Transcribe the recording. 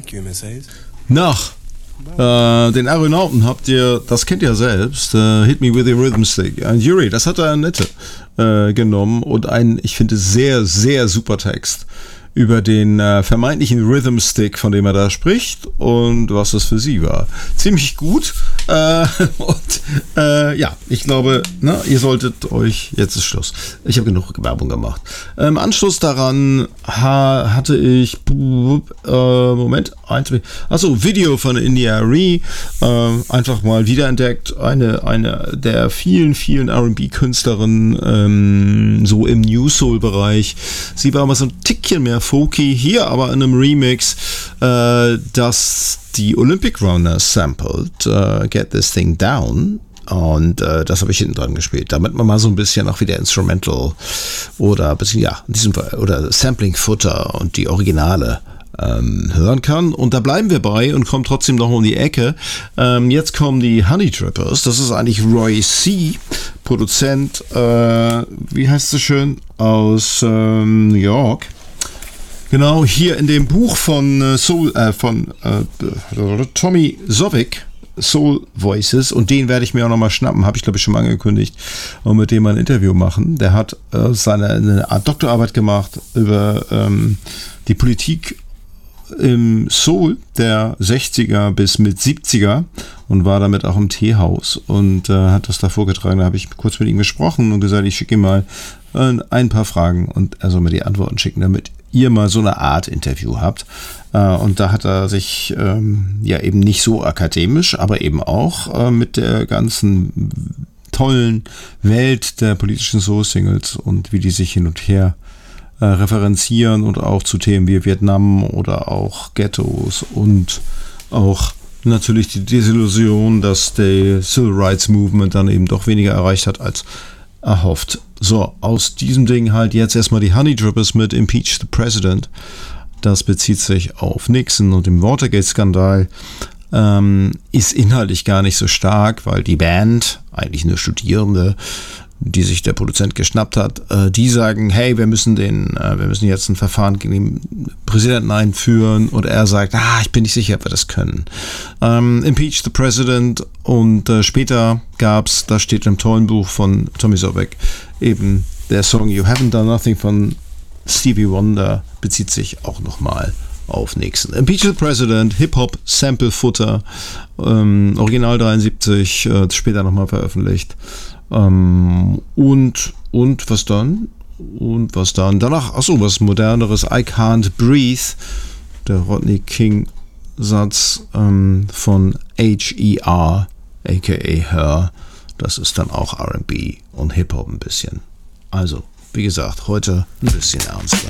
Thank you, Miss Hayes. Nach den Aeronauten habt ihr, das kennt ihr selbst, Hit Me With Your Rhythm Stick. Yuri, das hat er nette genommen und einen, ich finde, sehr, sehr super Text über den vermeintlichen Rhythm Stick, von dem er da spricht und was das für sie war. Ziemlich gut. Ja, ich glaube, ihr solltet euch, jetzt ist Schluss. Ich habe genug Werbung gemacht. Im Anschluss daran hatte ich, Video von India Arie, einfach mal wiederentdeckt. Eine der vielen, vielen R&B-Künstlerinnen, so im New Soul-Bereich. Sie war mal so ein Tickchen mehr folky, hier aber in einem Remix, das die Olympic Runners sampled, Get This Thing Down, und das habe ich hinten dran gespielt, damit man mal so ein bisschen auch wieder Instrumental oder in diesem Fall, oder Sampling-Futter und die Originale hören kann. Und da bleiben wir bei und kommen trotzdem noch um die Ecke. Jetzt kommen die Honey Drippers. Das ist eigentlich Roy C., Produzent, wie heißt es schön, aus New York. Genau, hier in dem Buch von Tommy Zovig, Soul Voices, und den werde ich mir auch nochmal schnappen, habe ich glaube ich schon mal angekündigt, und mit dem mal ein Interview machen. Der hat eine Art Doktorarbeit gemacht über die Politik im Soul der 60er bis mit 70er und war damit auch im Teehaus und hat das da vorgetragen. Da habe ich kurz mit ihm gesprochen und gesagt, ich schicke ihm mal ein paar Fragen und er soll mir die Antworten schicken, damit ihr mal so eine Art Interview habt. Und da hat er sich eben nicht so akademisch, aber eben auch mit der ganzen tollen Welt der politischen Soul-Singles und wie die sich hin und her referenzieren und auch zu Themen wie Vietnam oder auch Ghettos und auch natürlich die Desillusion, dass der Civil Rights Movement dann eben doch weniger erreicht hat als erhofft. So, aus diesem Ding halt jetzt erstmal die Honey Drippers mit Impeach the President. Das bezieht sich auf Nixon und den Watergate-Skandal. Ist inhaltlich gar nicht so stark, weil die Band, eigentlich nur Studierende, die sich der Produzent geschnappt hat, die sagen, hey, wir müssen jetzt ein Verfahren gegen den Präsidenten einführen, und er sagt, ich bin nicht sicher, ob wir das können. Impeach the President, und später gab's, da steht im tollen Buch von Tommy Zovig, eben der Song You Haven't Done Nothing von Stevie Wonder, bezieht sich auch nochmal auf Nixon. Impeach the President, Hip-Hop, Sample-Futter, Original 73, später nochmal veröffentlicht. Und was dann? Und was dann? Danach, was Moderneres, I Can't Breathe, der Rodney King-Satz von H.E.R., aka Her. Das ist dann auch R&B und Hip-Hop ein bisschen. Also, wie gesagt, heute ein bisschen ernster.